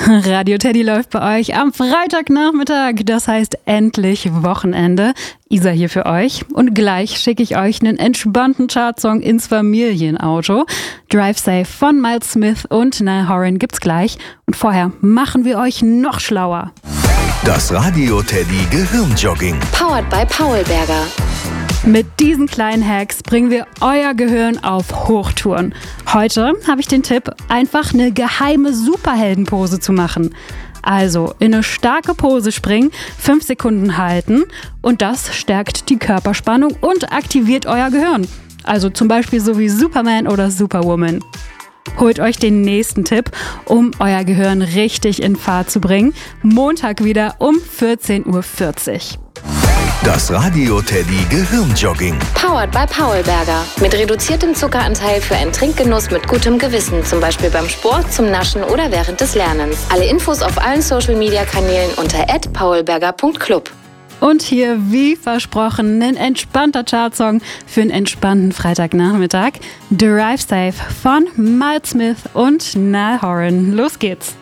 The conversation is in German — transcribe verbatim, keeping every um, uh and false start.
Radio Teddy läuft bei euch am Freitagnachmittag. Das heißt endlich Wochenende. Isa hier für euch. Und gleich schicke ich euch einen entspannten Chartsong ins Familienauto. Drive Safe von Miles Smith und Niall Horan gibt's gleich. Und vorher machen wir euch noch schlauer. Das Radio Teddy Gehirnjogging. Powered by Paulberger. Mit diesen kleinen Hacks bringen wir euer Gehirn auf Hochtouren. Heute habe ich den Tipp, einfach eine geheime Superheldenpose zu machen. Also in eine starke Pose springen, fünf Sekunden halten und das stärkt die Körperspannung und aktiviert euer Gehirn. Also zum Beispiel so wie Superman oder Superwoman. Holt euch den nächsten Tipp, um euer Gehirn richtig in Fahrt zu bringen. Montag wieder um vierzehn Uhr vierzig. Das Radio Teddy Gehirnjogging. Powered by Paulberger. Mit reduziertem Zuckeranteil für einen Trinkgenuss mit gutem Gewissen. Zum Beispiel beim Sport, zum Naschen oder während des Lernens. Alle Infos auf allen Social-Media-Kanälen unter at paulberger punkt club. Und hier, wie versprochen, ein entspannter Chartsong für einen entspannten Freitagnachmittag. Drive Safe von Miles Smith und Niall Horan. Los geht's!